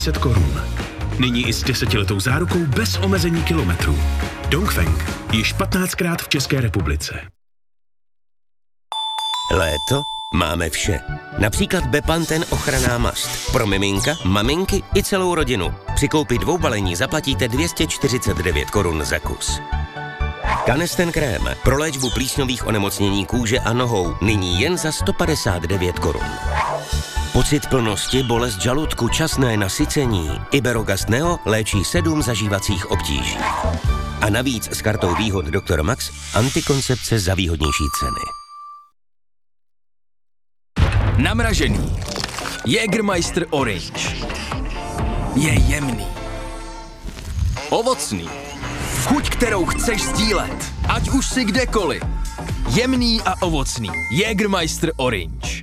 10 korun. Nyní i s 10letou zárukou bez omezení kilometrů. Dongfeng již 15krát v České republice. Léto máme vše. Například Bepanthen ochranná mast. Pro miminka, maminky i celou rodinu. Při koupi 2 balení zaplatíte 249 korun za kus. Canesten krém pro léčbu plísňových onemocnění kůže a nohou nyní jen za 159 korun. Pocit plnosti, bolest žaludku, časné nasycení. Iberogast Neo léčí 7 zažívacích obtíží. A navíc s kartou výhod Dr. Max antikoncepce za výhodnější ceny. Namražený. Jägermeister Orange. Je jemný. Ovocný. Chuť, kterou chceš sdílet. Ať už si kdekoliv. Jemný a ovocný. Jägermeister Orange.